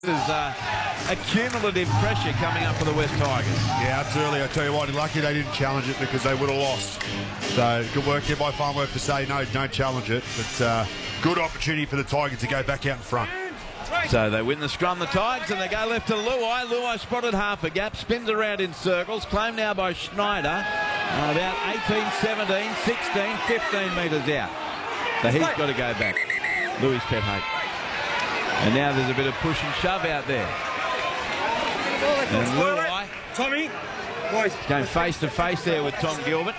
There's accumulative pressure coming up for the West Tigers. Yeah, absolutely. I tell you what, lucky they didn't challenge it because they would have lost. So good work here by Farnworth to say no, don't challenge it. But good opportunity for the Tigers to go back out in front. So they win the scrum, the Tigers, and they go left to Luai. Luai spotted half a gap, spins around in circles. Claimed now by Schneider. About 18, 17, 16, 15 metres out. So he's got to go back. Louis Pethake. And now there's a bit of push and shove out there. And Luai Tommy, boys, going face to face there with Tom Gilbert.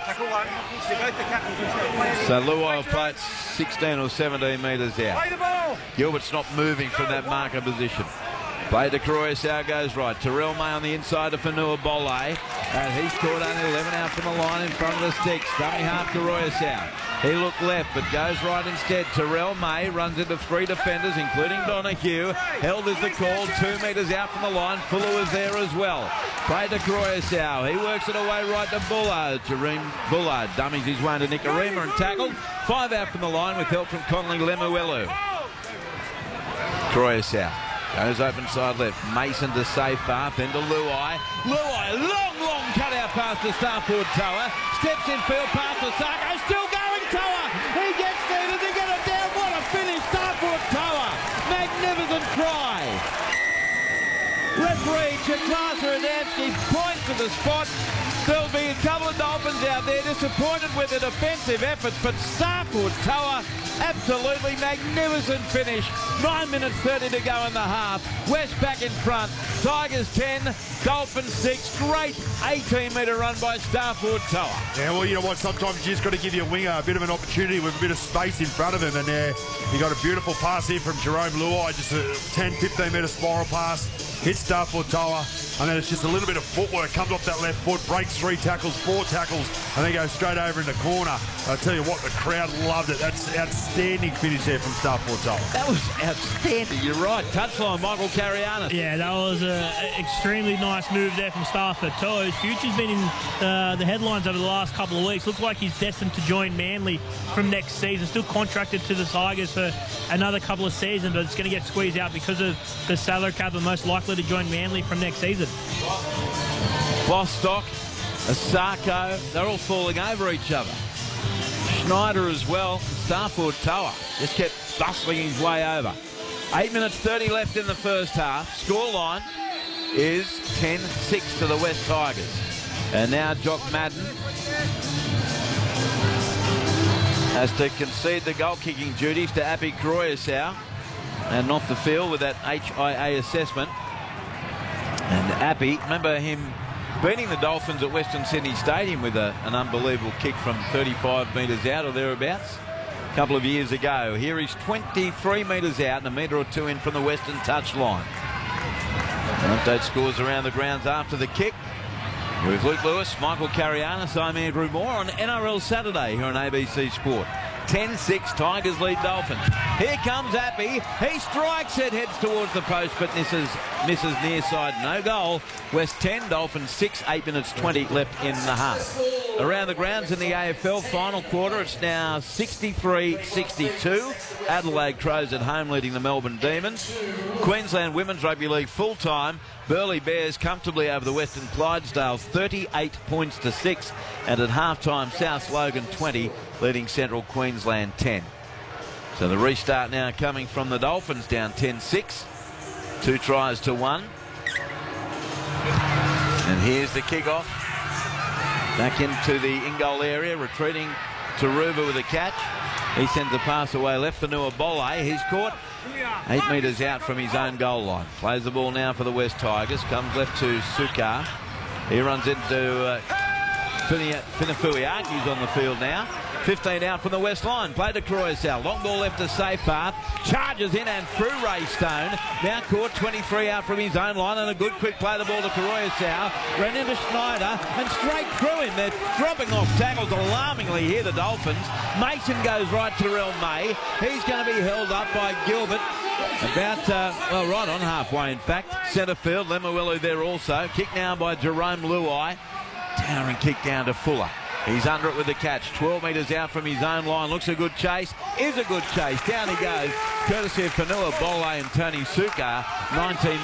So Luai will play it 16 or 17 metres out. Gilbert's not moving from that marker position. Play to Croyasau goes right. Terrell May on the inside to Fanua Bolle. And he's caught only 11 out from the line in front of the sticks. Dummy half to Royasau. He looked left but goes right instead. Terrell May runs into three defenders including Donahue. Held is the call. 2 metres out from the line. Fuller was there as well. Play to Croyasau. He works it away right to Bullard. Jareem Bullard dummies his way to Nicarima and tackled. 5 out from the line with help from Conley Lemuelu. Croyasau. Goes open side left. Mason to save far. Then to Luai. Luai, long cut-out pass to Starford Toa. Steps in field past to Sarko. Still going Toa. He gets there. Does he get it down? What a finish. Starford Toa. Magnificent try. Referee Chaklasa Adamski points to the spot. There'll be a couple of Dolphins out there disappointed with the defensive efforts, but Starford Toa, absolutely magnificent finish. 9 minutes 30 to go in the half. West back in front. Tigers 10, Dolphins 6. Great 18-metre run by Starford Toa. Yeah, well, you know what? Sometimes you just got to give your winger a bit of an opportunity with a bit of space in front of him. And there, you got a beautiful pass here from Jerome Luai. Just a 10, 15-metre spiral pass. Hits Starford Toa. And then it's just a little bit of footwork. Comes off that left foot, breaks 3 tackles, 4 tackles, and then goes straight over in the corner. I tell you what, the crowd loved it. That's outstanding finish there from Starford Toa. That was outstanding. You're right. Touchline, Michael Carianis. Yeah, that was an extremely nice move there from Starford Toa. His future's been in the headlines over the last couple of weeks. Looks like he's destined to join Manly from next season. Still contracted to the Tigers for another couple of seasons, but it's going to get squeezed out because of the salary cap and most likely to join Manly from next season. Bostock, Asako, they're all falling over each other. Schneider as well. Starford Toa just kept bustling his way over. 8 minutes 30 left in the first half. Scoreline is 10-6 to the West Tigers. And now Jock Madden has to concede the goal-kicking duties to Api Croyasau and off the field with that HIA assessment. And Api, remember him beating the Dolphins at Western Sydney Stadium with an unbelievable kick from 35 metres out or thereabouts a couple of years ago. Here he's 23 metres out and a metre or 2 in from the Western touchline. Update scores around the grounds after the kick. With Luke Lewis, Michael Carianis, I'm Andrew Moore on NRL Saturday here on ABC Sport. 10-6, Tigers lead Dolphins. Here comes Api. He strikes it, heads towards the post, but misses near side. No goal. West 10, Dolphins 6, 8 minutes 20 left in the half. Around the grounds in the AFL final quarter, it's now 63-62. Adelaide Crows at home leading the Melbourne Demons. Queensland Women's Rugby League full-time. Burleigh Bears comfortably over the Western Clydesdales, 38 points to 6. And at half-time, South Logan 20, leading Central Queensland 10. So the restart now coming from the Dolphins, down 10-6. 2 tries to 1. And here's the kick-off. Back into the in-goal area, retreating to Ruba with a catch. He sends a pass away left for Fanua Bolle. He's caught 8 metres out from his own goal line. Plays the ball now for the West Tigers. Comes left to Sukar. He runs into Finafuiaki's on the field now. 15 out from the west line. Play to Croyasau. Long ball left to safe path. Charges in and through Ray Stone. Now caught 23 out from his own line and a good quick play the ball to Croyasau. Ran into Schneider and straight through him. They're dropping off tackles alarmingly here, the Dolphins. Mason goes right to Terrell May. He's going to be held up by Gilbert. About, right on halfway in fact. Centre field, Lemuelu there also. Kick now by Jerome Luai. Towering kick down to Fuller. He's under it with the catch. 12 metres out from his own line. Looks a good chase. Is a good chase. Down he goes. courtesy of Fanua Bole and Tony Suka, 19